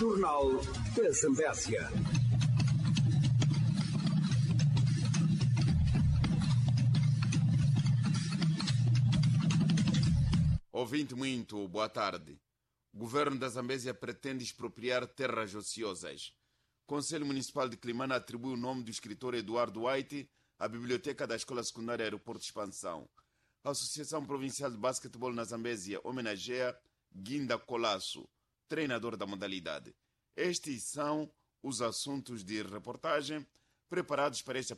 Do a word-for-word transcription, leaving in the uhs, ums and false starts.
Jornal da Zambésia. Ouvinte muito, boa tarde. O governo da Zambésia pretende expropriar terras ociosas. O Conselho Municipal de Climana atribui o nome do escritor Eduardo White à biblioteca da Escola Secundária Aeroporto de Expansão. A Associação Provincial de Basquetebol na Zambésia homenageia Guinda Colasso, treinador da modalidade. Estes são os assuntos de reportagem preparados para esta